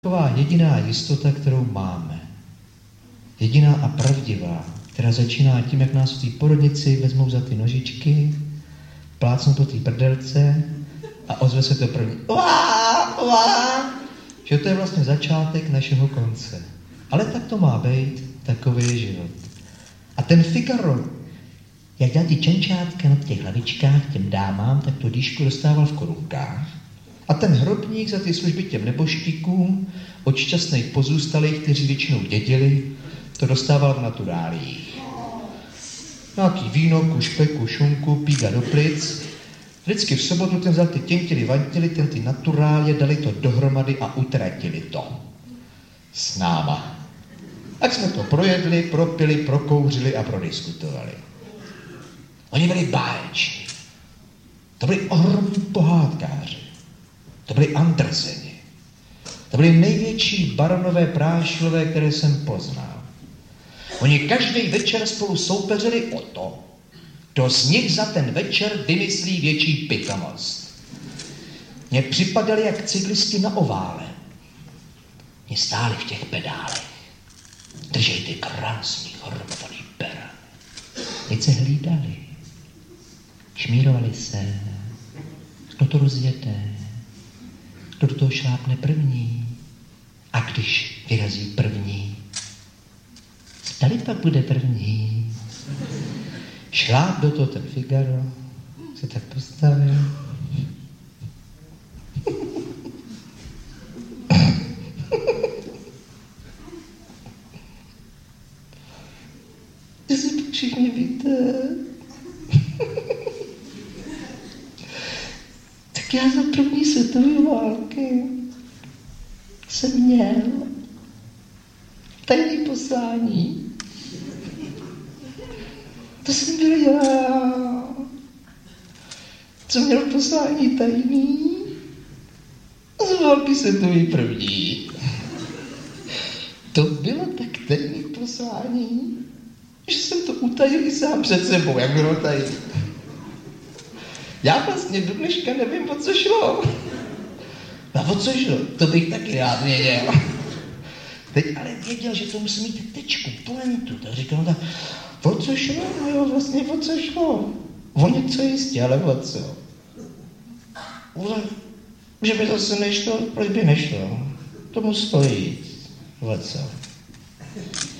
Taková jediná jistota, kterou máme. Jediná a pravdivá, která začíná tím, jak nás v té porodnici vezmou za ty nožičky, plácnou po té prdelce a ozve se to první. Že to je vlastně začátek našeho konce. Ale tak to má být, takový je život. A ten Figaro, jak dal ty čenčátka na těch hlavičkách těm dámám, tak tu dýšku dostával v korunkách. A ten hrobník za ty služby těm neboštíkům, od šťastných pozůstalých, kteří většinou dědili, to dostával v naturálích. Nějaký víno, kušpeku, šunku, píga do plic. Vždycky v sobotu ten vzal ty těntily, vantily, ten ty naturálie, dali to dohromady a utratili to. S náma. Tak jsme to projedli, propili, prokouřili a prodiskutovali. Oni byli báječní. To byli ohromní pohádkáři. To byli Anderseni. To byli největší baronové Prášilové, které jsem poznal. Oni každý večer spolu soupeřili o to, kdo z nich za ten večer vymyslí větší pitomost. Mně připadali jak cyklisti na ovále. Mně stáli v těch pedálech. Držej ty krásný hormovaný pera. Teď se hlídali. Šmírovali se. Kdo to rozjede? Kdo do toho šlápne první? A když vyrazí první, zdali pak bude první? Šláp do toho ten Figaro, se tak postavil. Jestli pak všichni víte, tak já za první světové války jsem měl tajný poslání. To jsem byl já, co měl poslání tajný a z války světový první. To bylo tak tajný poslání, že jsem to utajil i sám před sebou, jak bylo tajný. Já vlastně do dneška nevím, o co šlo. No o co šlo? To bych taky rád věděl. Teď ale věděl, že to musí mít tečku, pointu. Tak říkal, tak o co šlo? No jo, vlastně o co šlo? O něco jistě, ale o co? Že by zase nešlo, proč by nešlo? To muselo jít. O co?